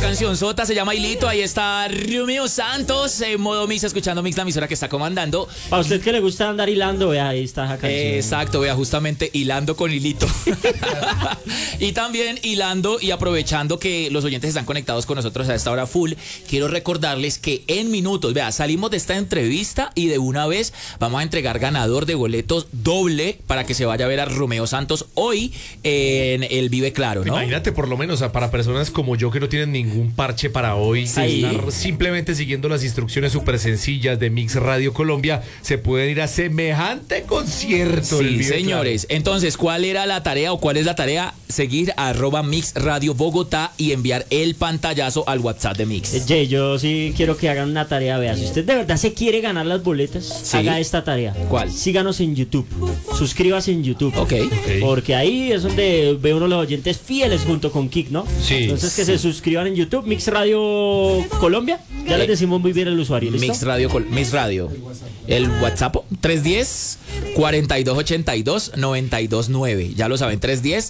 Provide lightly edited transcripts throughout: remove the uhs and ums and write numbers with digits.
canción sota, se llama Hilito. Ahí está Romeo Santos en modo mix, escuchando Mix, la emisora que está comandando. Para usted que le gusta andar hilando, vea, ahí está esa canción. Exacto, vea, justamente hilando con Hilito. Y también hilando y aprovechando que los oyentes están conectados con nosotros a esta hora full, quiero recordarles que en minutos, vea, salimos de esta entrevista y de una vez vamos a entregar ganador de boletos doble para que se vaya a ver a Romeo Santos hoy en el Vive Claro, ¿no? Imagínate, por lo menos para personas como yo que no tienen ningún parche para hoy, estar simplemente siguiendo las instrucciones súper sencillas de Mix Radio Colombia, se pueden ir a semejante concierto. Sí, señores. Claro. Entonces, ¿cuál era la tarea o cuál es la tarea? Seguir a @Mix Radio Bogotá y enviar el pantallazo al WhatsApp de Mix. Jay, yo sí quiero que hagan una tarea, vea, si usted de verdad se quiere ganar las boletas, haga esta tarea. ¿Cuál? Síganos en YouTube, suscríbase en YouTube. Ok. Porque ahí es donde ve uno los oyentes fieles junto con Kik, ¿no? Sí. Entonces que se suscriban en YouTube, Mix Radio Colombia, ya les decimos muy bien el usuario, ¿listo? Mix Radio. El WhatsApp 310-4282-929. Ya lo saben,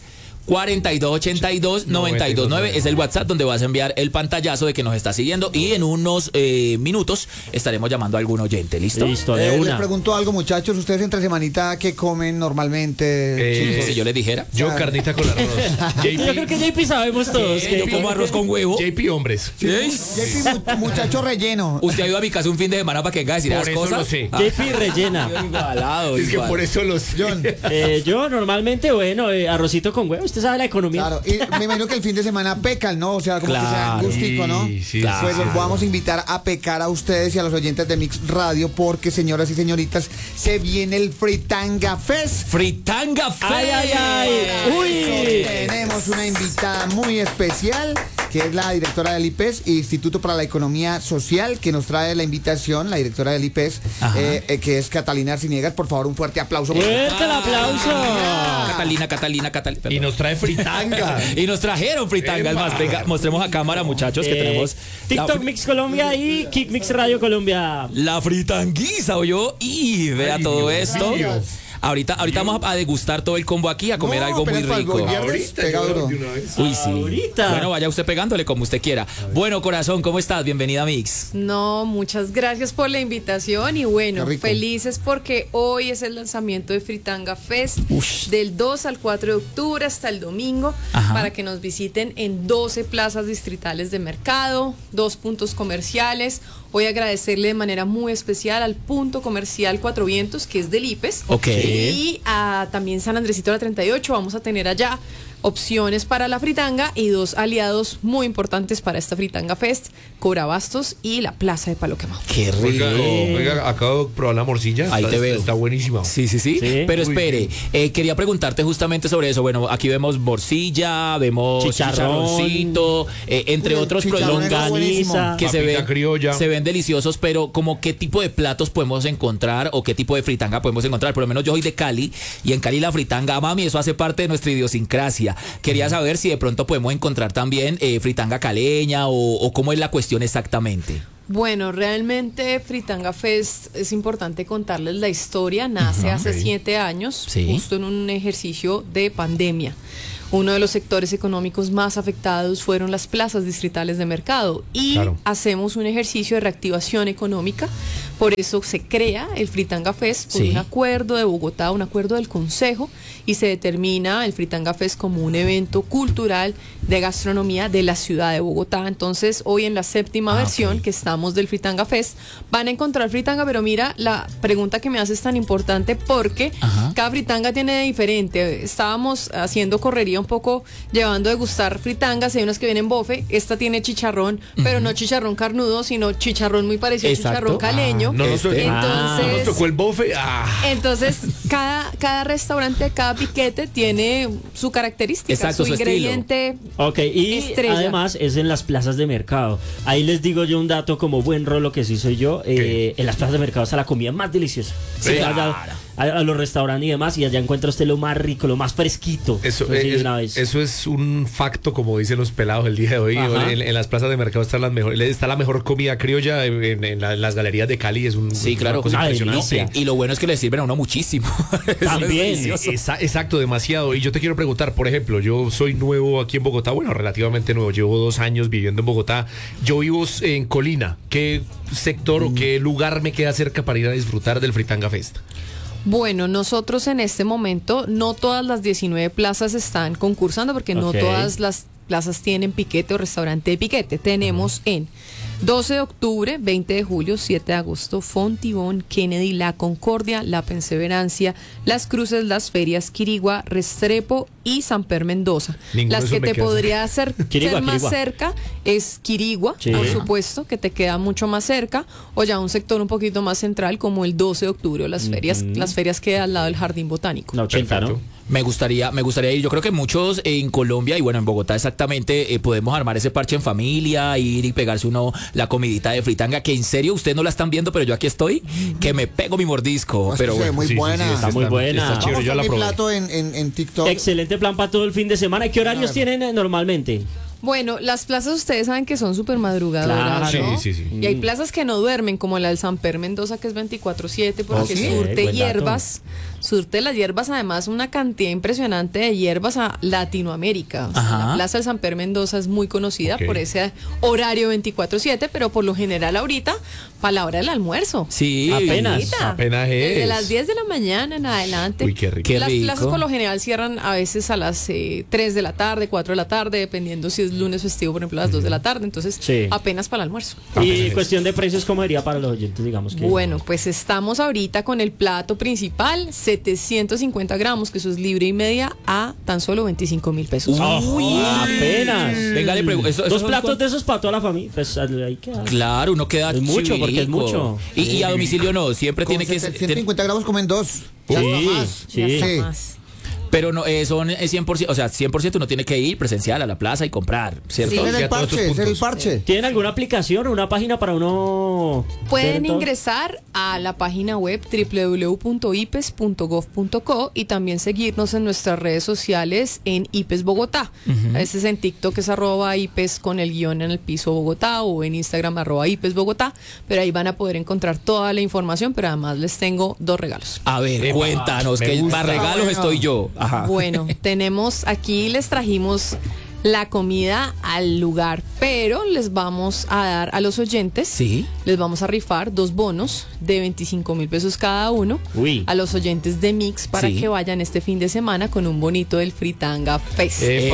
310-4282-929 es el WhatsApp donde vas a enviar el pantallazo de que nos está siguiendo y en unos minutos estaremos llamando a algún oyente. ¿Listo? Listo, de una. Les pregunto algo, muchachos. ¿Ustedes entre semanita qué comen normalmente? Si yo les dijera. Yo carnita con arroz. Yo creo que JP sabemos todos. Yo como arroz con huevo. JP hombres. JP, muchacho relleno. Usted ha ido a mi casa un fin de semana para que venga a decir Por las eso cosas. lo sé. JP rellena. Es que por eso los... John. Yo normalmente, bueno, arrocito con huevo. Usted sabe la economía. Claro, y me imagino que el fin de semana pecan, ¿no? O sea, como que sea gustico, ¿no? Sí, claro. Pues los vamos a invitar a pecar a ustedes y a los oyentes de Mix Radio porque, señoras y señoritas, se viene el Fritanga Fest. Fritanga Fest. ¡Ay, ay, ay! ¡Uy! Tenemos una invitada muy especial, que es la directora del IPES, Instituto para la Economía Social, que nos trae la invitación, la directora del IPES, que es Catalina Arciniegas. Por favor, un fuerte aplauso. ¡Fuerte el aplauso! Catalina. Y nos trae fritanga. Y nos trajeron fritangas más. Venga, mostremos a cámara, muchachos, que tenemos TikTok Mix Colombia y Kik Mix Radio Colombia. la fritanguiza, ¿oyó? Y vea todo esto. Ahorita vamos a degustar todo el combo aquí, a comer algo muy rico. Uy, sí. Ahorita. Bueno, vaya usted pegándole como usted quiera. Bueno, corazón, ¿cómo estás? Bienvenida a Mix. No, muchas gracias por la invitación y bueno, felices porque hoy es el lanzamiento de Fritanga Fest del 2 al 4 de octubre hasta el domingo para que nos visiten en 12 plazas distritales de mercado, 2 puntos comerciales. Voy a agradecerle de manera muy especial al punto comercial Cuatro Vientos, que es del IPES. Ok. Y a también San Andresito de la 38. Vamos a tener allá opciones para la fritanga y 2 aliados muy importantes para esta Fritanga Fest, Corabastos y la Plaza de Palo Quemado. Qué rico. Oiga, acabo de probar la morcilla. Ahí te veo. Está buenísima. Sí. Pero espere, quería preguntarte justamente sobre eso. Bueno, aquí vemos morcilla, vemos chicharroncito, entre otros productos que se ven deliciosos, pero como qué tipo de platos podemos encontrar o qué tipo de fritanga podemos encontrar. Por lo menos yo soy de Cali y en Cali la fritanga, mami, eso hace parte de nuestra idiosincrasia. Quería saber si de pronto podemos encontrar también fritanga caleña o cómo es la cuestión exactamente. Bueno, realmente Fritanga Fest es importante contarles la historia. Nace hace 7 años, justo en un ejercicio de pandemia. Uno de los sectores económicos más afectados fueron las plazas distritales de mercado y hacemos un ejercicio de reactivación económica. Por eso se crea el Fritanga Fest por un acuerdo de Bogotá, un acuerdo del Consejo, y se determina el Fritanga Fest como un evento cultural de gastronomía de la ciudad de Bogotá. Entonces, hoy en la 7ª versión que estamos del Fritanga Fest, van a encontrar fritanga, pero mira, la pregunta que me haces es tan importante porque cada fritanga tiene diferente. Estábamos haciendo correría un poco, llevando a degustar fritangas, hay unas que vienen bofe, esta tiene chicharrón, pero no chicharrón carnudo, sino chicharrón muy parecido a chicharrón caleño. Entonces, nos tocó el bofe. Entonces, cada restaurante, cada piquete tiene su característica, su ingrediente. Y estrella. además es en las plazas de mercado. Ahí les digo yo un dato como buen rolo que sí soy yo. En las plazas de mercado está la comida más deliciosa. a los restaurantes y demás, y allá encuentra usted lo más rico, lo más fresquito. Eso es un facto, como dicen los pelados el día de hoy. En las plazas de mercado está la mejor comida criolla en las galerías de Cali. Es claro, impresionante. Y lo bueno es que le sirven a uno muchísimo. También. Exacto, demasiado. Y yo te quiero preguntar, por ejemplo, yo soy nuevo aquí en Bogotá, bueno, relativamente nuevo, llevo 2 años viviendo en Bogotá. Yo vivo en Colina. ¿Qué sector o qué lugar me queda cerca para ir a disfrutar del Fritanga Fest? Bueno, nosotros en este momento, no todas las 19 plazas están concursando porque no todas las plazas tienen piquete o restaurante de piquete. Tenemos en 12 de octubre, 20 de julio, 7 de agosto, Fontibón, Kennedy, La Concordia, La Perseverancia, Las Cruces, Las Ferias, Quirigua, Restrepo y Samper Mendoza. Las que te podría ser más cerca es Quirigua, por supuesto, que te queda mucho más cerca, o ya un sector un poquito más central como el 12 de octubre o las ferias quedan al lado del Jardín Botánico. La 80, ¿no? Me gustaría ir. Yo creo que muchos en Colombia y bueno, en Bogotá exactamente, podemos armar ese parche en familia, ir y pegarse uno la comidita de fritanga, que en serio ustedes no la están viendo, pero yo aquí estoy, que me pego mi mordisco. Pero bueno, muy buena. Está muy buena. Está chévere, yo la probé. Plato en TikTok. Excelente plan para todo el fin de semana. ¿Qué horarios tienen normalmente? Bueno, las plazas ustedes saben que son súper madrugadoras, claro. ¿no? Sí. Y hay plazas que no duermen, como la del Samper Mendoza, que es 24/7, porque surte hierbas. Surte las hierbas, además, una cantidad impresionante de hierbas a Latinoamérica. O sea, la plaza del Samper Mendoza es muy conocida por ese horario 24/7, pero por lo general ahorita, para la hora del almuerzo. Sí, apenas es. Desde las 10 de la mañana en adelante. Uy, qué rico. Las plazas por lo general cierran a veces a las 3 de la tarde, 4 de la tarde, dependiendo si es lunes festivo, por ejemplo, a las 2 de la tarde. Entonces, apenas para el almuerzo. Y cuestión de precios, ¿cómo sería para los oyentes, digamos? Bueno, pues estamos ahorita con el plato principal, 750 gramos, que eso es libra y media, a tan solo 25.000 pesos. Uy, apenas. Venga, le pregunto. Dos platos de esos para toda la familia. Pues ahí queda. Claro, uno queda es mucho, chivico. porque es mucho. Y a domicilio no, siempre tiene que ser. 150 gramos comen 2. Sí. Pero no, son 100%, o sea, 100% uno tiene que ir presencial a la plaza y comprar, ¿cierto? Sí, el parche. ¿Tienen alguna aplicación o una página para uno? Pueden ingresar a la página web www.ipes.gov.co y también seguirnos en nuestras redes sociales en IPES Bogotá. A veces en TikTok es @IPES con el guión en el piso Bogotá, o en Instagram @IPES Bogotá, pero ahí van a poder encontrar toda la información, pero además les tengo 2 regalos. A ver, cuéntanos, que para regalos estoy yo. Ajá. Bueno, les trajimos la comida al lugar, pero les vamos a dar a los oyentes, les vamos a rifar 2 bonos de 25.000 pesos cada uno a los oyentes de Mix para que vayan este fin de semana con un bonito del Fritanga Fest. ¡Eso!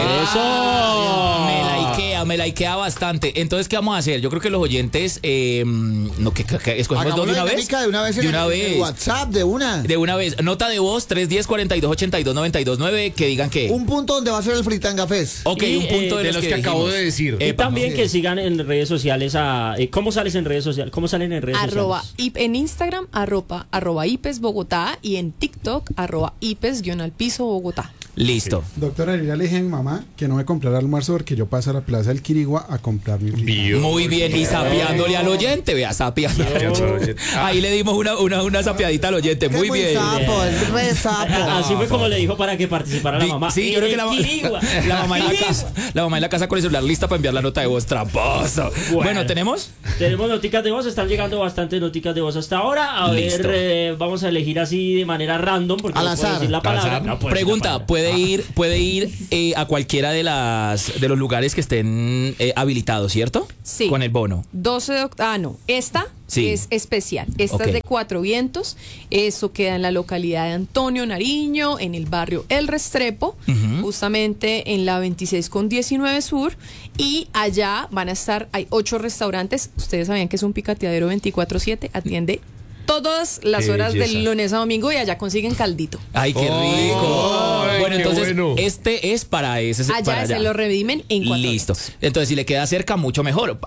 Me la ikea bastante. Entonces, ¿qué vamos a hacer? Yo creo que los oyentes escogemos 2 de una vez. De una vez. En WhatsApp, de una vez. Nota de voz 310-4282-929, que digan que un punto donde va a ser el Fritanga Fest. Ok, un punto de los que acabo de decir. Y también que sigan en redes sociales ¿cómo sales en redes sociales? ¿Cómo salen en redes sociales? En Instagram, @IPES Bogotá, y en TikTok, @IPES_piso Bogotá. Listo. Doctora, yo ya le dije a mi mamá que no me comprara almuerzo porque yo paso a la plaza del Quirigua a comprar mi fritanga. Muy bien, y sapeándole al oyente, vea, sapeando. Ahí le dimos una sapeadita al oyente, muy bien. Es re sapo. Así fue como le dijo para que participara la mamá. Sí, yo creo que la mamá en la casa con el celular lista para enviar la nota de voz, tramposo. Bueno, ¿tenemos? Tenemos noticas de voz, están llegando bastantes noticas de voz hasta ahora. A ver, vamos a elegir así de manera random, porque al no puedo azar. decir la palabra. Pregunta, ¿puede ir a cualquiera de los lugares que estén habilitados, ¿cierto? Sí. Con el bono. 12 de octubre. No, esta es especial. Esta es de 4 Vientos. Eso queda en la localidad de Antonio Nariño, en el barrio El Restrepo, justamente en la 26 con 19 Sur. Y allá van a estar, hay 8 restaurantes. Ustedes sabían que es un picateadero 24/7, atiende todas las horas del lunes a domingo, y allá consiguen caldito. ¡Ay, qué rico! Bueno, entonces, este es para ese. Allá se lo redimen en 4 Listo. Vientos. Entonces, si le queda cerca, mucho mejor.